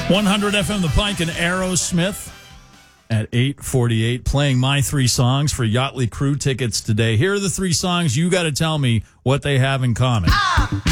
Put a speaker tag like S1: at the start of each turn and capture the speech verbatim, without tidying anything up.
S1: one hundred F M The Pike and Aerosmith at eight forty-eight, playing my three songs for Yachtly Crew tickets today. Here are the three songs. You got to tell me what they have in common. Ah!